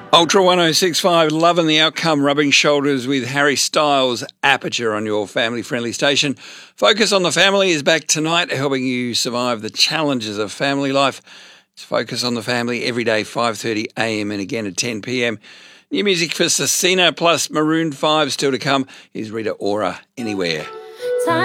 Ultra 1065, loving the outcome, rubbing shoulders with Harry Styles, Aperture on your family-friendly station. Focus on the Family is back tonight, helping you survive the challenges of family life. It's Focus on the Family every day, 5:30am and again at 10pm. New music for Cecina plus Maroon 5 still to come. Here's Rita Ora, Anywhere.